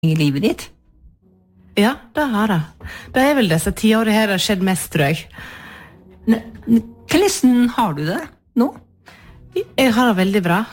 I livet ditt? Ja, det har det. Det vel disse 10 årene her det har skjedd mest, tror jeg. Hvordan har du det nå? Jeg har det veldig bra.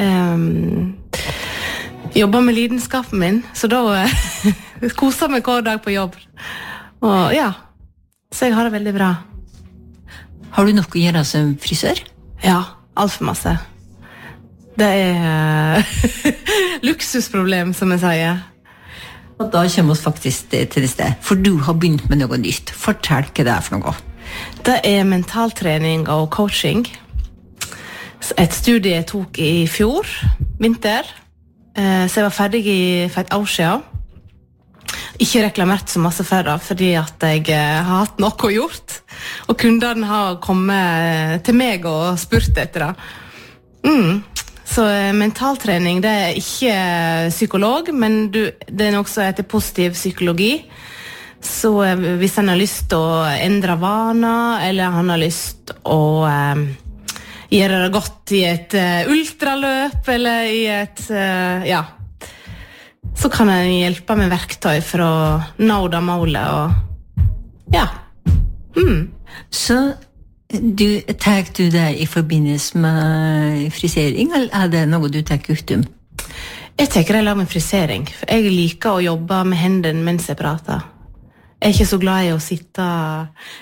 Jobber med lidenskapen min, så da koser meg hver dag på jobb. Og ja, så jeg har det veldig bra. Har du nok å gjøre som frisør? Ja, alt for masse. Det luksusproblem, som jeg sier. Og da kommer vi faktisk til det sted, for du har begynt med noe nytt. Fortell hva det for noe. Det mentaltrening og coaching. Et studie jeg tok I fjor, vinter. Så jeg var ferdig for et år siden. Ikke reklamert så masse for det, fordi at jeg har hatt noe gjort. Og kundene har kommet til meg og spurt etter det. Så mentaltrening, det ikke psykolog, men det noe som heter positiv psykologi. Så hvis han har lyst til å endre vaner, eller han har lyst til å gjøre det godt I et ultraløp, eller I et, ja, så kan han hjelpe med verktøy for å nå det målet, og ja. Så tar du det I forbindelse med frisering, eller det noe du tar utom? Jeg tar det med frisering, for jeg liker å jobbe med hendene mens jeg prater. Jeg ikke så glad I å sitte